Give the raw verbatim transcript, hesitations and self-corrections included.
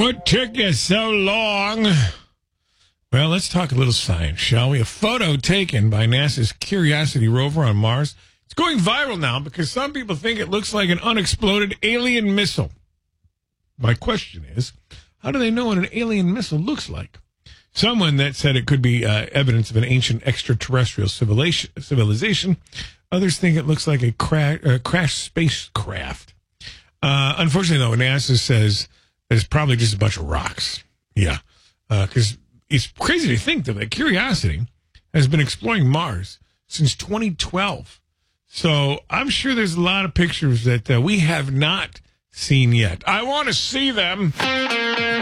What took you so long? Well, let's talk a little science, shall we? A photo taken by NASA's Curiosity rover on Mars. It's going viral now because some people think it looks like an unexploded alien missile. My question is, how do they know what an alien missile looks like? Someone that said it could be uh, evidence of an ancient extraterrestrial civilization. civilization. Others think it looks like a cra- uh, crashed spacecraft. Uh, unfortunately, though, NASA says it's probably just a bunch of rocks. Yeah, because uh, it's crazy to think that, that Curiosity has been exploring Mars since twenty twelve. So I'm sure there's a lot of pictures that uh, we have not seen yet. I want to see them.